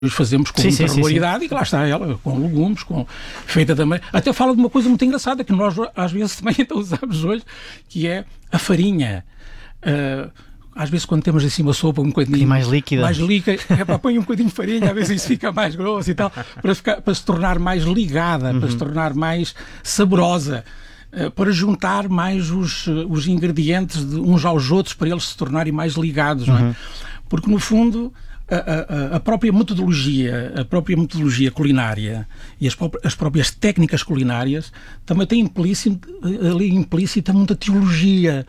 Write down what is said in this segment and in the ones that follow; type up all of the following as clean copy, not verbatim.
fazemos com muita regularidade, e que lá está ela, com legumes, feita também. Até fala de uma coisa muito engraçada, que nós às vezes também então usamos hoje, que é a farinha. Às vezes quando temos assim uma sopa um bocadinho mais líquida, põe um bocadinho de farinha, às vezes isso fica mais grosso e tal, para se tornar mais ligada, para se tornar mais saborosa, para juntar mais os ingredientes uns aos outros, para eles se tornarem mais ligados, não é? Porque no fundo a própria metodologia culinária e as próprias técnicas culinárias também têm ali implícita muita teologia,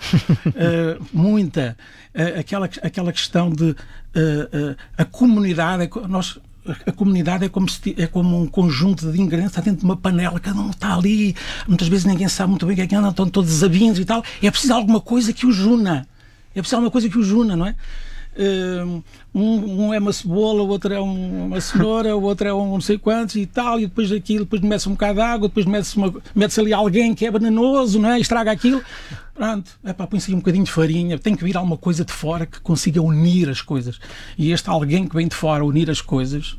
muita, aquela questão de a comunidade. A comunidade é como um conjunto de ingredientes, está dentro de uma panela, cada um está ali, muitas vezes ninguém sabe muito bem o que é que anda, estão todos desavinhos e tal. É preciso alguma coisa que os una, não é? Um é uma cebola, o outro é uma cenoura, o outro é um não sei quantos e tal, e depois mete-se um bocado de água, depois mete-se ali alguém que é venenoso, não é? E estraga aquilo. Pronto, põe-se aí um bocadinho de farinha, tem que vir alguma coisa de fora que consiga unir as coisas. E este alguém que vem de fora unir as coisas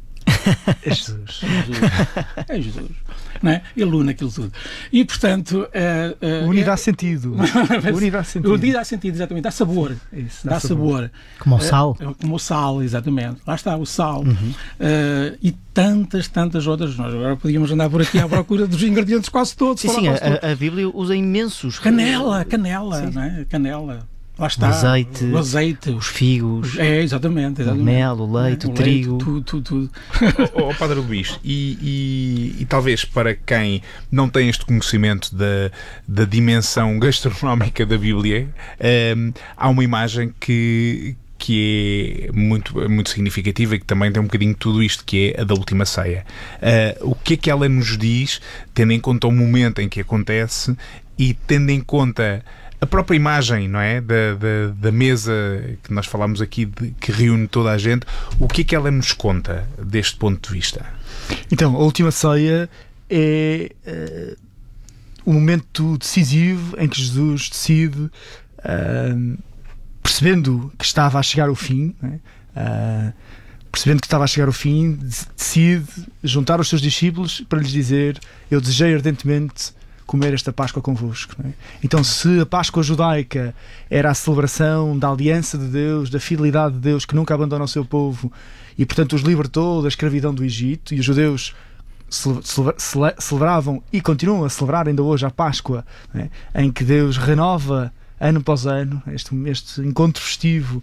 é Jesus. É Jesus. Não é? Ele une aquilo tudo. E, portanto... unir dá sentido. Unir dá sentido, exatamente. Dá sabor. Isso, dá sabor. Como o sal. Como o sal, exatamente. Lá está, o sal. E tantas outras. Nós agora podíamos andar por aqui à procura dos ingredientes quase todos. Sim, a Bíblia usa imensos. Canela, não é? Canela. Lá está. O azeite, os figos, exatamente. O mel, o leite, o trigo. Tudo. Padre Luís, e talvez para quem não tem este conhecimento da dimensão gastronómica da Bíblia, há uma imagem que é muito significativa e que também tem um bocadinho de tudo isto, que é a da última ceia. O que é que ela nos diz, tendo em conta o momento em que acontece e tendo em conta a própria imagem, não é? Da mesa que nós falámos aqui, que reúne toda a gente, o que é que ela nos conta deste ponto de vista? Então, a última ceia é o momento decisivo em que Jesus decide, percebendo que estava a chegar o fim, decide juntar os seus discípulos para lhes dizer: eu desejei ardentemente comer esta Páscoa convosco, não é? Então, se a Páscoa judaica era a celebração da aliança de Deus, da fidelidade de Deus, que nunca abandona o seu povo e, portanto, os libertou da escravidão do Egito, e os judeus celebravam e continuam a celebrar ainda hoje a Páscoa, não é? Em que Deus renova ano após ano este encontro festivo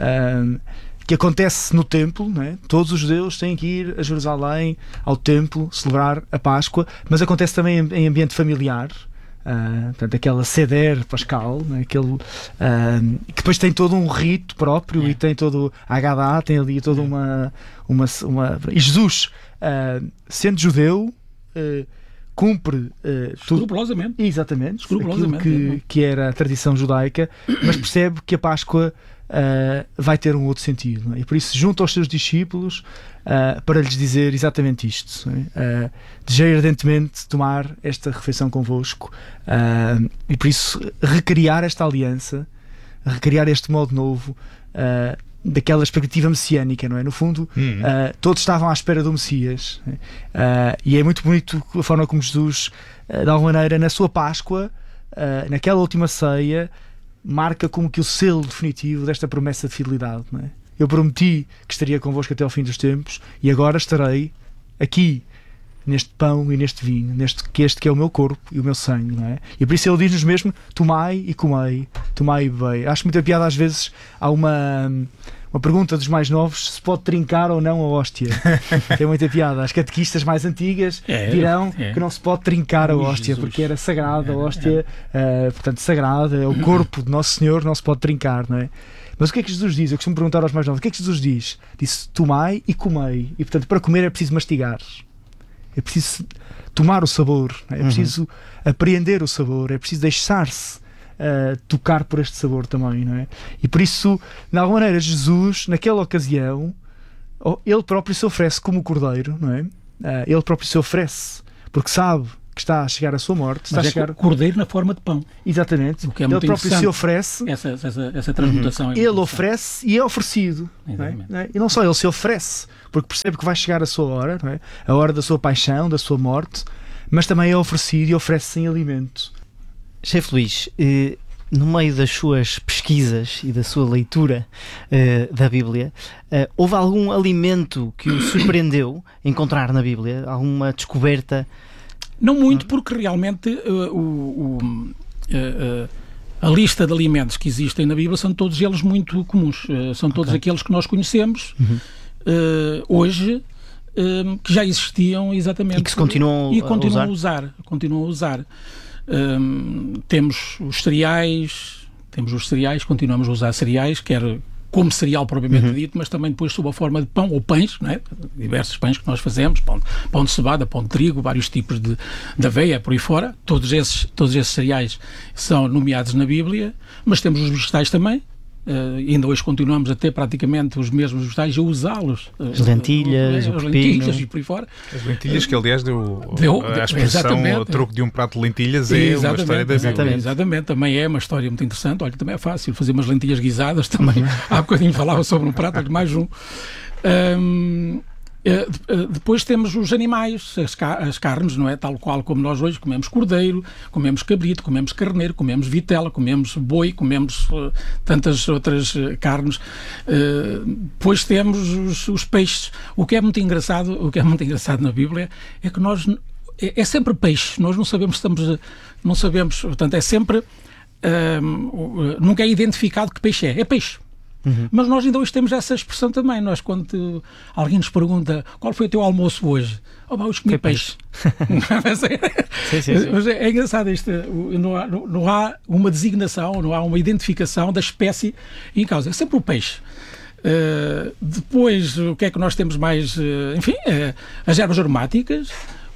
que acontece no templo, não é? Todos os judeus têm que ir a Jerusalém, ao templo, celebrar a Páscoa, mas acontece também em ambiente familiar, portanto, aquela seder pascal, não é? Que depois tem todo um rito próprio, e tem todo a Haggadah, tem ali toda uma e Jesus, sendo judeu, cumpre escrupulosamente. Exatamente, aquilo que era a tradição judaica, mas percebe que a Páscoa vai ter um outro sentido, não é? E por isso junta aos seus discípulos para lhes dizer exatamente isto, não é? Desejei ardentemente tomar esta refeição convosco, e por isso recriar esta aliança, recriar este modo novo, daquela expectativa messiânica, não é? No fundo, todos estavam à espera do Messias, e é muito bonito a forma como Jesus, de alguma maneira, na sua Páscoa, naquela última ceia, marca como que o selo definitivo desta promessa de fidelidade, não é? Eu prometi que estaria convosco até ao fim dos tempos, e agora estarei aqui neste pão e neste vinho, este que é o meu corpo e o meu sangue, não é? E por isso ele diz-nos mesmo: tomai e comei, tomai e bebei. Acho muita piada, às vezes há uma pergunta dos mais novos se pode trincar ou não a hóstia. É muita piada. As catequistas mais antigas dirão que não se pode trincar a hóstia, porque era sagrada a hóstia, portanto sagrada, é o corpo de Nosso Senhor, não se pode trincar, não é? Mas o que é que Jesus diz? Eu costumo perguntar aos mais novos: o que é que Jesus diz? Disse: tomai e comei. E portanto, para comer é preciso mastigar, é preciso tomar o sabor, é preciso apreender o sabor, é preciso deixar-se tocar por este sabor também, não é? E por isso, de alguma maneira, Jesus, naquela ocasião, ele próprio se oferece como o cordeiro, não é? Ele próprio se oferece, porque sabe que está a chegar à sua morte, está Mas a chegar... o cordeiro na forma de pão. Exatamente. O que é Ele muito próprio se interessante. oferece, Essa transmutação. É ele oferece e é oferecido. Não é? Exatamente. Não é? E não só ele se oferece, porque percebe que vai chegar a sua hora, não é? A hora da sua paixão, da sua morte, mas também é oferecido e oferece sem alimento. Chefe Luís, no meio das suas pesquisas e da sua leitura da Bíblia, houve algum alimento que o surpreendeu encontrar na Bíblia? Alguma descoberta? Não muito, porque realmente a lista de alimentos que existem na Bíblia são todos eles muito comuns. São todos aqueles que nós conhecemos hoje, que já existiam exatamente. E que se continuam a usar. Continuam a usar. Temos os cereais, continuamos a usar cereais, quer como cereal propriamente dito, mas também depois sob a forma de pão ou pães, não é? Diversos pães que nós fazemos, pão de cevada, pão de trigo, vários tipos de aveia, por aí fora. Todos esses cereais são nomeados na Bíblia, mas temos os vegetais também. Ainda hoje continuamos a ter praticamente os mesmos vegetais, a usá-los. As lentilhas, as lentilhas e por aí fora. As lentilhas, que aliás deu a expressão o troco de um prato de lentilhas, é uma história da Bíblia. Exatamente, também é uma história muito interessante. Olha, também é fácil fazer umas lentilhas guisadas também. Há bocadinho falava sobre um prato, olha, mais um. Depois temos os animais, as carnes, não é? Tal qual como nós hoje comemos cordeiro, comemos cabrito, comemos carneiro, comemos vitela, comemos boi, comemos tantas outras carnes. Depois temos os peixes. O que é muito engraçado na Bíblia é que nós é sempre peixe. Nós não sabemos se estamos, não sabemos, portanto é sempre nunca é identificado que peixe é peixe. Mas nós ainda hoje temos essa expressão também. Nós, quando alguém nos pergunta qual foi o teu almoço hoje, hoje comi peixe. Mas é engraçado isto. Não há uma designação, não há uma identificação da espécie em causa. É sempre o peixe. Depois, o que é que nós temos mais? Enfim, as ervas aromáticas,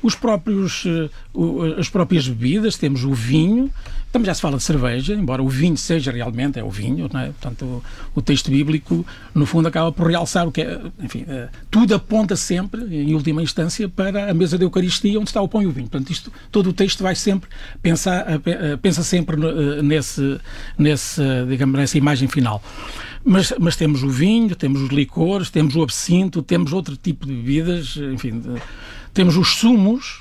as próprias bebidas, temos o vinho. Também já se fala de cerveja, embora o vinho seja realmente o vinho, não é? Portanto, o texto bíblico, no fundo, acaba por realçar o que é, enfim, tudo aponta sempre, em última instância, para a mesa da Eucaristia, onde está o pão e o vinho. Portanto, todo o texto vai sempre pensa sempre digamos, nessa imagem final. Mas temos o vinho, temos os licores, temos o absinto, temos outro tipo de bebidas, enfim, temos os sumos,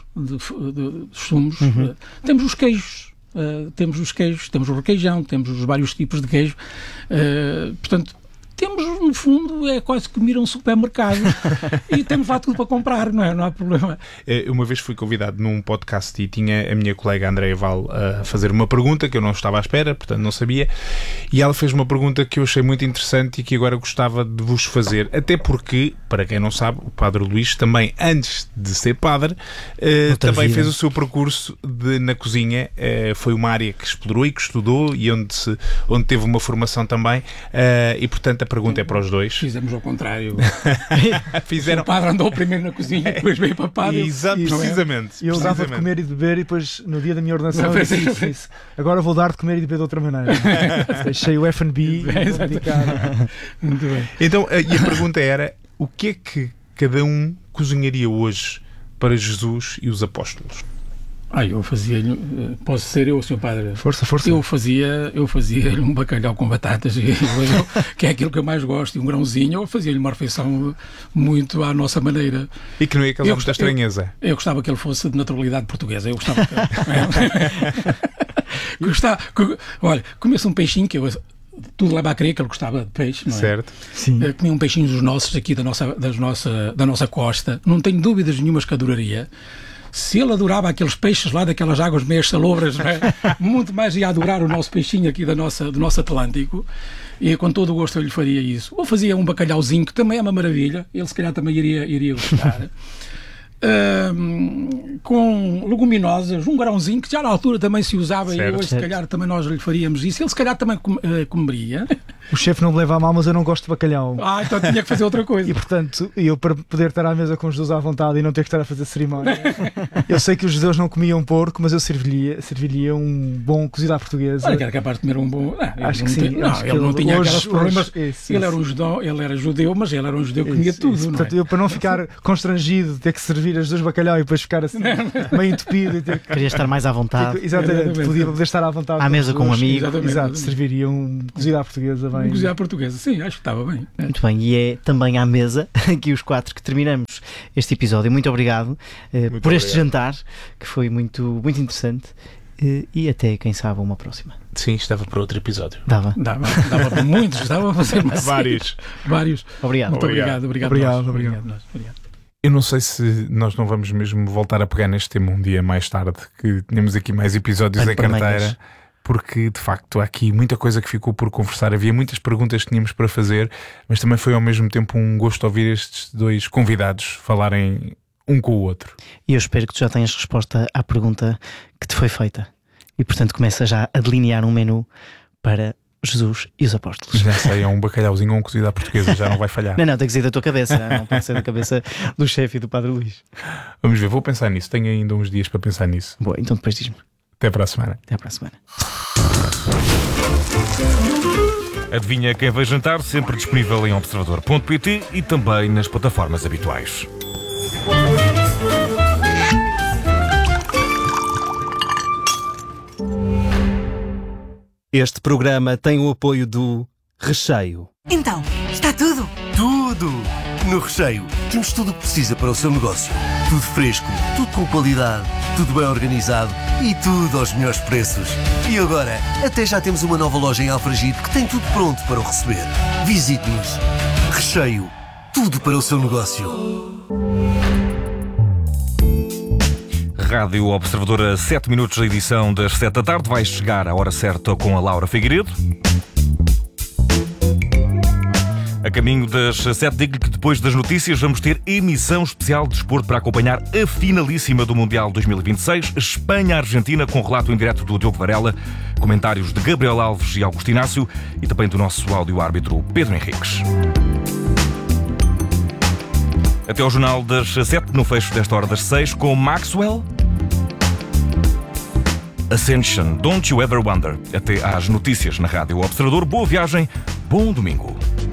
temos os queijos. Temos o requeijão, temos os vários tipos de queijo, portanto temos, no fundo, é quase que ir a um supermercado e temos lá tudo para comprar, não é? Não há problema. Uma vez fui convidado num podcast e tinha a minha colega Andréia Val a fazer uma pergunta que eu não estava à espera, portanto não sabia, e ela fez uma pergunta que eu achei muito interessante e que agora gostava de vos fazer, até porque, para quem não sabe, o Padre Luís também, antes de ser padre, também fez o seu percurso na cozinha, foi uma área que explorou e que estudou e onde teve uma formação também, e portanto a pergunta é para os dois. Fizemos ao contrário. Fizeram... O padre andou primeiro na cozinha, depois veio para o padre. Precisamente. Eu dava de comer e de beber e depois, no dia da minha ordenação, eu disse, agora vou dar de comer e de beber de outra maneira. Deixei o F&B dedicado. Muito bem. Então, e a pergunta era, o que é que cada um cozinharia hoje para Jesus e os apóstolos? Eu fazia-lhe, posso ser eu, Sr. Padre? Força. Eu fazia-lhe um bacalhau com batatas, que é aquilo que eu mais gosto, e um grãozinho, ou fazia-lhe uma refeição muito à nossa maneira. E que não ia causar muita estranheza? Eu gostava que ele fosse de naturalidade portuguesa, eu gostava olha, comesse um peixinho, que eu... Tudo leva a crer que ele gostava de peixe, não é? Certo. Sim. Comia um peixinho dos nossos aqui da nossa costa. Não tenho dúvidas nenhumas que adoraria. Se ele adorava aqueles peixes lá daquelas águas meias salobras, não é? Muito mais ia adorar o nosso peixinho aqui do nosso Atlântico, e com todo o gosto eu lhe faria isso. Ou fazia um bacalhauzinho, que também é uma maravilha, ele se calhar também iria gostar. Com leguminosas, um grãozinho que já na altura também se usava, certo, e hoje se calhar também nós lhe faríamos isso. Ele se calhar também comeria. O chefe não me leva a mal, mas eu não gosto de bacalhau. Então tinha que fazer outra coisa. E portanto, eu para poder estar à mesa com os judeus à vontade e não ter que estar a fazer cerimónia, eu sei que os judeus não comiam porco, mas eu serviria um bom cozido à portuguesa. Olha, que era capaz de comer um bom... acho que sim. Ele não tinha aqueles problemas. Ele era judeu, mas ele era um judeu que comia tudo. Portanto, eu para não ficar constrangido de ter que servir servir as duas bacalhau e depois ficar assim meio entupido. Queria estar mais à vontade. Exatamente, podia estar à vontade. À mesa com um amigo. Exato, serviria um cozido à portuguesa bem. Um cozido à portuguesa, sim, acho que estava bem. Muito bem, e é também à mesa, aqui os 4, que terminamos este episódio. Muito obrigado por este jantar, que foi muito, muito interessante. E até, quem sabe, uma próxima. Sim, estava para outro episódio. Dava para muitos, dava para fazer mais. Vários. Obrigado. Muito obrigado. Obrigado. Eu não sei se nós não vamos mesmo voltar a pegar neste tema um dia mais tarde, que tínhamos aqui mais episódios em carteira, porque de facto há aqui muita coisa que ficou por conversar. Havia muitas perguntas que tínhamos para fazer, mas também foi ao mesmo tempo um gosto ouvir estes dois convidados falarem um com o outro. E eu espero que tu já tenhas resposta à pergunta que te foi feita. E portanto começa já a delinear um menu para Jesus e os apóstolos. Já sei, é um bacalhauzinho ou um cozido à portuguesa, já não vai falhar. Não, tem que ser da tua cabeça, não pode ser da cabeça do chefe e do Padre Luís. Vamos ver, vou pensar nisso. Tenho ainda uns dias para pensar nisso. Boa, então depois diz-me. Até para a semana. Até para a semana. Adivinha quem vai jantar, sempre disponível em observador.pt e também nas plataformas habituais. Este programa tem o apoio do Recheio. Então, está tudo? Tudo! No Recheio temos tudo o que precisa para o seu negócio. Tudo fresco, tudo com qualidade, tudo bem organizado e tudo aos melhores preços. E agora, até já temos uma nova loja em Alfragide que tem tudo pronto para o receber. Visite-nos. Recheio. Tudo para o seu negócio. Rádio Observadora, 7 minutos da edição das 7 da tarde. Vai chegar a hora certa com a Laura Figueiredo. A caminho das 7, digo-lhe que depois das notícias vamos ter emissão especial de desporto para acompanhar a finalíssima do Mundial 2026, Espanha-Argentina, com relato em direto do Diogo Varela, comentários de Gabriel Alves e Augusto Inácio e também do nosso áudio-árbitro Pedro Henriques. Até ao Jornal das 7, no fecho desta hora das 6, com Maxwell. Ascension, Don't You Ever Wonder. Até às notícias na Rádio Observador. Boa viagem, bom domingo.